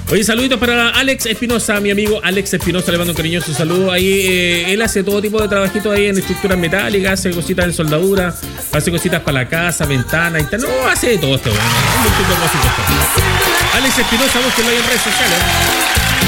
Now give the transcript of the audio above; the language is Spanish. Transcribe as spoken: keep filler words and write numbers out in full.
Oye, saluditos para Alex Espinosa, mi amigo Alex Espinosa, le mando un cariñoso saludo. Ahí eh, él hace todo tipo de trabajitos ahí en estructuras metálicas, hace cositas en soldadura, hace cositas para la casa, ventanas y tal. No, hace de todo este bueno. Alex Espinosa, búsquenlo ahí en redes sociales.